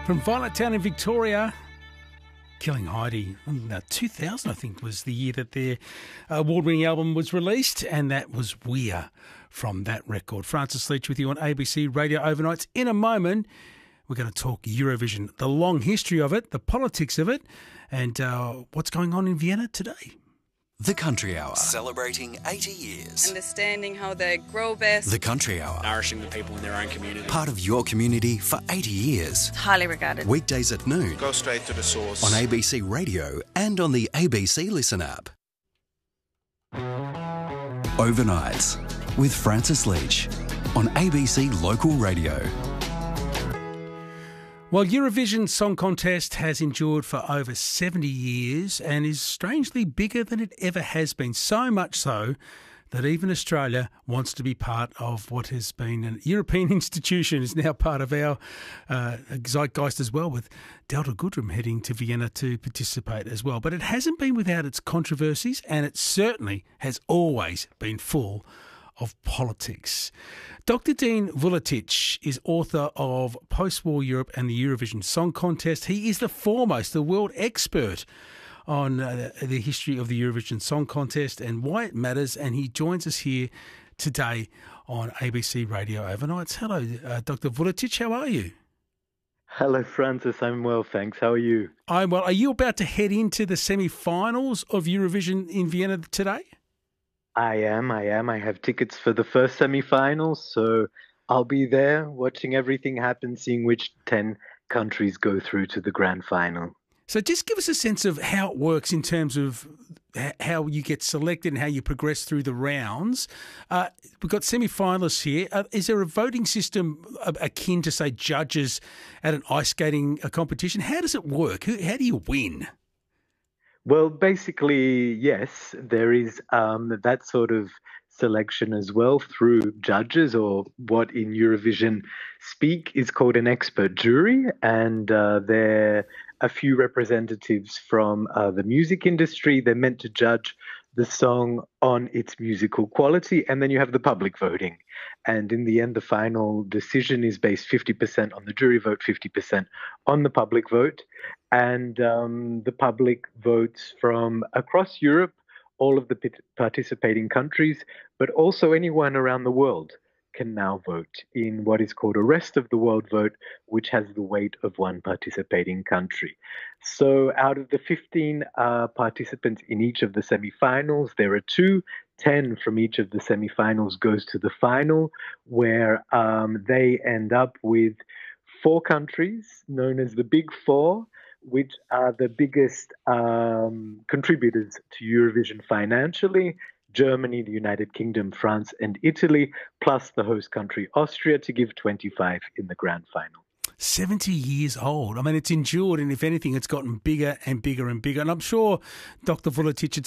From Violet Town in Victoria, Killing Heidi. 2000, I think, was the year that their award-winning album was released, and that was We're from that record. Francis Leach with you on ABC Radio Overnights. In a moment, we're going to talk Eurovision, the long history of it, the politics of it, and what's going on in Vienna today. The Country Hour, celebrating 80 years. Understanding how they grow best. The Country Hour, nourishing the people in their own community. Part of your community for 80 years. Highly regarded. Weekdays at noon. Go straight to the source. On ABC Radio and on the ABC Listen app. Overnights with Francis Leach on ABC Local Radio. Well, Eurovision Song Contest has endured for over 70 years and is strangely bigger than it ever has been. So much so that even Australia wants to be part of what has been an European institution, is now part of our zeitgeist as well, with Delta Goodrem heading to Vienna to participate as well. But it hasn't been without its controversies, and it certainly has always been full of politics. Dr. Dean Vuletic is author of Post-War Europe and the Eurovision Song Contest. He is the foremost, the world expert on the history of the Eurovision Song Contest and why it matters, and he joins us here today on ABC Radio Overnights. Hello, Dr. Vuletic, how are you? Hello, Francis. I'm well, thanks. How are you? I'm well. Are you about to head into the semi-finals of Eurovision in Vienna today? I am. I have tickets for the first semi-finals, so I'll be there watching everything happen, seeing which 10 countries go through to the grand final. So just give us a sense of how it works in terms of how you get selected and how you progress through the rounds. We've got semi-finalists here. Is there a voting system akin to, say, judges at an ice skating competition? How does it work? How do you win? Well, basically, yes, there is that sort of selection as well through judges, or what in Eurovision speak is called an expert jury. And there are a few representatives from the music industry. They're meant to judge the song on its musical quality. And then you have the public voting. And in the end, the final decision is based 50% on the jury vote, 50% on the public vote. And the public votes from across Europe, all of the participating countries, but also anyone around the world can now vote in what is called a rest of the world vote, which has the weight of one participating country. So out of the 15 participants in each of the semi-finals, there are 10 from each of the semi-finals goes to the final, where they end up with 4 countries known as the Big Four, which are the biggest contributors to Eurovision financially: Germany, the United Kingdom, France, and Italy, plus the host country, Austria, to give 25 in the grand final. 70 years old. I mean, it's endured, and if anything, it's gotten bigger and bigger and bigger. And I'm sure, Dr. Vuletic,